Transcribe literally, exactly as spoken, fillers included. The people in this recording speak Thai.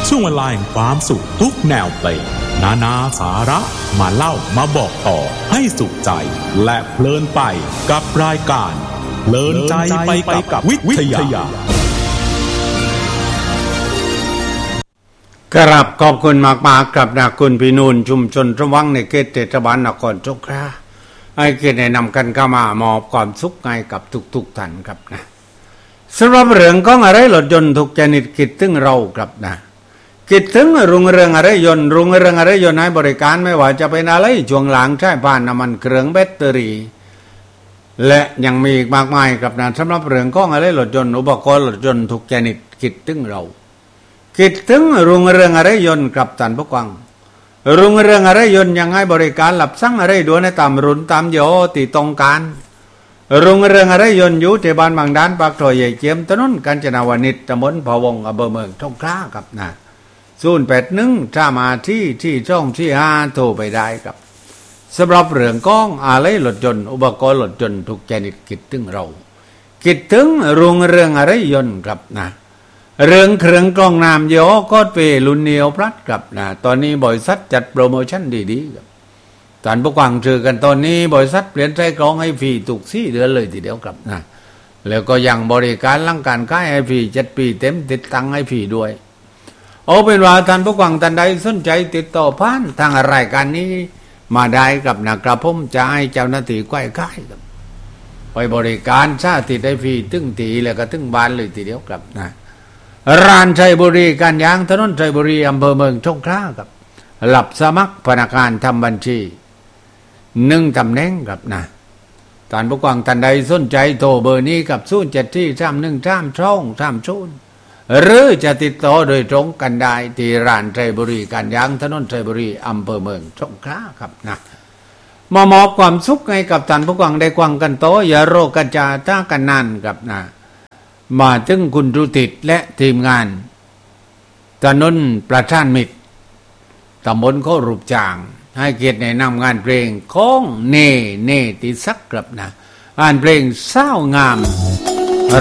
ช่วงเวลาแห่งความสุขทุกแนวเพลงนานาสาระมาเล่ามาบอกต่อให้สุขใจและเพลินไปกับรายการเพลินใจไปกับวิทยากราบขอบคุณมากๆกับนะคุณพี่นูนชุมชนระวังในเขตเทศบาลนครสงขลาให้เกียรติแนะนำกันเข้ามามอบความสุขให้กับทุกๆท่านครับนะสำหรับเรื่องของอะไรรถยนต์ทุกชนิดคิดถึงเราครับนะคิดถึงรุ่งเรืองอะไรยนต์รุ่งเรืองอะไรยนต์ให้บริการไม่ว่าจะเป็นอะไรช่วงหลังใช้ผ่านน้ำมันเครื่องแบตเตอรี่และยังมีอีกมากมายครับนะสำหรับเรื่องของอะไรรถยนต์อุปกรณ์รถยนต์ทุกชนิดคิดถึงเราคิดถึงรุ่งเรืองอะไรยนต์กับท่านผู้ฟังรุ่งเรืองอะไรยนต์ยังให้บริการหลับสั่งอะไรด้วยในตามรุ่นตามยี่ห้อที่ต้องการรุ่งเรืองอะไรยนต์อยู่ที่บ้านบางด้านปากซอยใหญ่เจียมถนนกาญจนาวนิชตำบลพะวงอำเภอเมืองสงขลาครับนะศูนย์แปดหนึ่งถ้ามาที่ที่ช่องที่ห้าโทรไปได้ครับสำหรับเรื่องก้องอะไรรถยนต์อุปกรณ์รถยนต์ทุกชนิดคิดถึงเราคิดถึงรุ่งเรืองอะไรยนต์ครับนะเรื่องเครื่องกรองน้ำยี่ห้อก็เป็นรุ่นเนียวพลัดครับนะตอนนี้บริษัทจัดโปรโมชั่นดีๆครับท่านผู้ฟังเจอกันตอนนี้บริษัทเปลี่ยนใจกรองให้ฟรีทุกสี่เดือนเลยทีเดียวครับนะแล้วก็ยังบริการหลังการขายให้ฟรีเจ็ดปีเต็มติดตั้งให้ฟรีด้วยเอาเป็นว่าท่านผู้ฟังท่านใดสนใจติดต่อผ่านทางรายการนี้มาได้กับนะครับผมจะให้เจ้าหน้าที่ใกล้ใกล้ครับไปบริการชาติได้ฟรีตึ้งตีแล้วก็ตึ้งบ้านเลยทีเดียวครับนะร้านชัยบุรีการยางถนนชัยบุรีอำเภอเมืองสงขลาครับหลับสมัครพนักงานทำบัญชีหนึ่งตำแหน่งครับนะท่านผู้ฟังท่านใดสนใจโทรเบอร์นี้กับศูนย์เจ็ดที่สามหนึ่งสามช่องสามศูนย์หรือจะติดต่อโดยตรงกันได้ที่ร้านชัยบุรีการยางถนนชัยบุรีอำเภอเมืองสงขลาครับนะมามอบความสุขให้กับท่านผู้ฟังได้ฟังกันโตอย่าโรคกระจาตากันนั่นครับนะมาถึงคุณรุติตและทีมงานถนนประชานมิตรตำบลโครูปจางให้เกียรติแนะนำงานเพลงของเนเนติศักดิ์ครับนะงานเพลงเศร้างาม